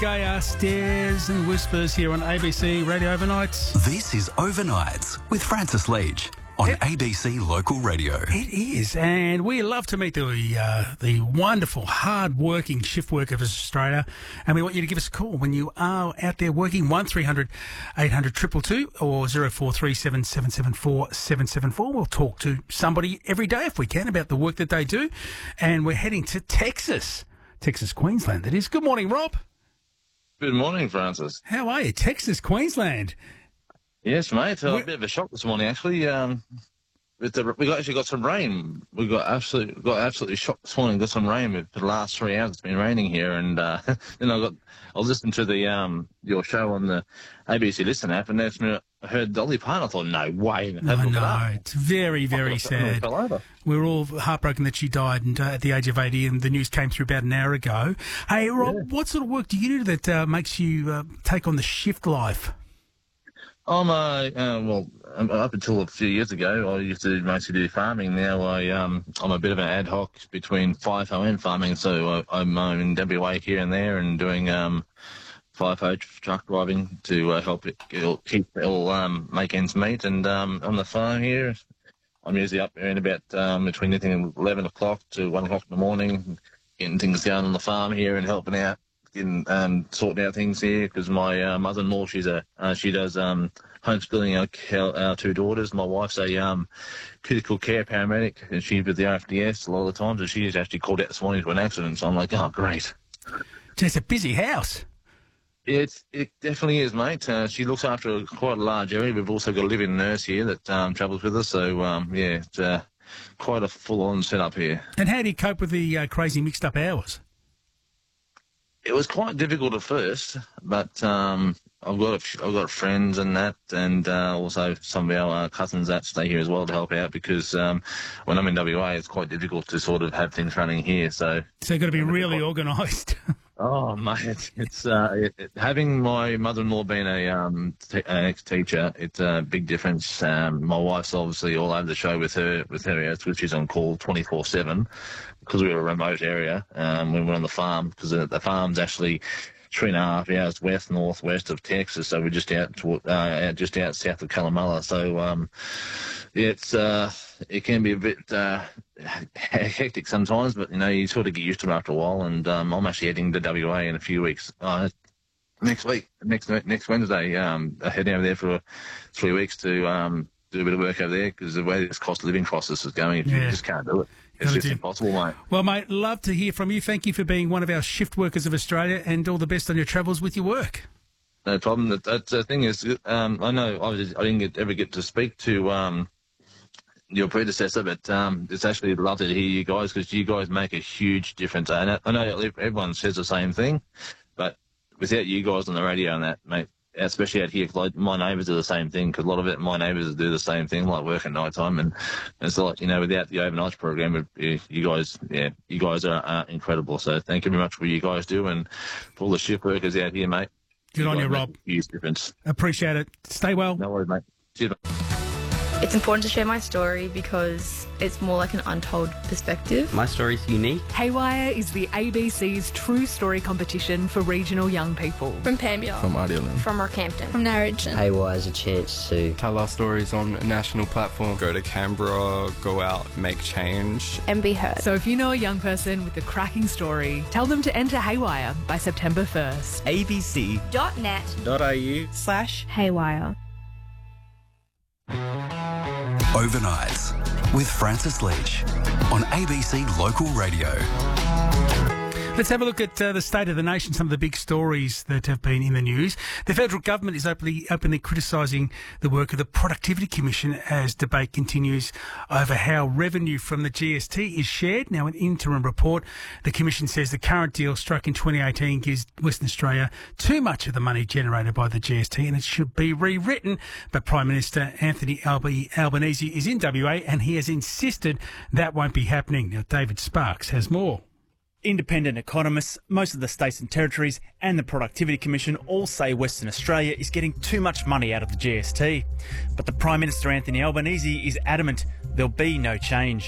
Gaia, Stairs and Whispers here on ABC Radio Overnights. This is Overnights with Francis Leach on ABC Local Radio. It is, and we love to meet the wonderful, hard-working shift workers of Australia, and we want you to give us a call when you are out there working, 1300 800 222 or 0437 774 774. We'll talk to somebody every day if we can about the work that they do, and we're heading to Texas, Queensland, that is. Good morning, Rob. Good morning, Francis. How are you? Texas, Queensland. Yes, mate. A bit of a shock this morning, actually. We actually got some rain. We got absolutely shocked this morning. Got some rain for the last 3 hours. It's been raining here, and then I was listening to the your show on the ABC Listen app, and that's when I heard Dolly Parton. I thought, no way. I know. It's very, very sad. We were all heartbroken that she died and, at the age of 80, and the news came through about an hour ago. Hey, Rob, what sort of work do you do that makes you take on the shift life? I'm up until a few years ago, I used to mostly do farming. Now I'm a bit of an ad hoc between FIFO and farming, so I'm in WA here and there and doing FIFO truck driving to help keep make ends meet. And on the farm here, I'm usually up there in about between 11 o'clock to 1 o'clock in the morning, getting things going on the farm here and helping out. Sorting out things here because my mother-in-law, she does homeschooling our two daughters. My wife's a critical care paramedic, and she's with the RFDS a lot of the times, and she's actually called out this morning to an accident. So I'm like, oh, great. It's a busy house. It definitely is, mate. She looks after quite a large area. We've also got a living nurse here that travels with us. So it's quite a full-on setup here. And how do you cope with the crazy mixed-up hours? It was quite difficult at first, but I've got friends and that, and also some of our cousins that stay here as well to help out because when I'm in WA, it's quite difficult to sort of have things running here. So you've got to be really organised. Oh, mate, it's having my mother-in-law being an ex-teacher, it's a big difference. My wife's obviously all over the show with her which she's on call 24/7 because we're a remote area when we're on the farm because the farm's actually 3.5 hours northwest of Texas, so we're just out south of Callumalla. So it can be a bit hectic sometimes, but you sort of get used to it after a while. And I'm actually heading to WA in a few weeks. Next Wednesday, I head over there for 3 weeks to do a bit of work over there because the way this cost of living crisis is going, you just can't do it. It's just impossible, mate. Well, mate, love to hear from you. Thank you for being one of our shift workers of Australia, and all the best on your travels with your work. No problem. The thing is, I know I didn't ever get to speak to your predecessor, but it's actually lovely to hear you guys because you guys make a huge difference. And I know everyone says the same thing, but without you guys on the radio and that, mate, especially out here, like my neighbours do the same thing because a lot of my neighbours do the same thing, like work at night time, and it's like without the overnight program, you guys are incredible. So thank you very much for what you guys do and for all the shift workers out here, mate. Good on you, Rob. Huge difference. Appreciate it. Stay well. No worries, mate. Cheers, mate. It's important to share my story because it's more like an untold perspective. My story's unique. Haywire is the ABC's True Story competition for regional young people. From Pambia. From Ardelan. From Rockhampton. From Narrogin. Haywire is a chance to tell our stories on a national platform. Go to Canberra, go out, make change. And be heard. So if you know a young person with a cracking story, tell them to enter Haywire by September 1st. abc.net.au/Haywire. Overnights with Francis Leach on ABC Local Radio. Let's have a look at the state of the nation, some of the big stories that have been in the news. The federal government is openly criticising the work of the Productivity Commission as debate continues over how revenue from the GST is shared. Now, an interim report, the Commission says the current deal struck in 2018 gives Western Australia too much of the money generated by the GST and it should be rewritten. But Prime Minister Anthony Albanese is in WA and he has insisted that won't be happening. Now, David Sparks has more. Independent economists, most of the states and territories and the Productivity Commission all say Western Australia is getting too much money out of the GST. But the Prime Minister Anthony Albanese is adamant there'll be no change.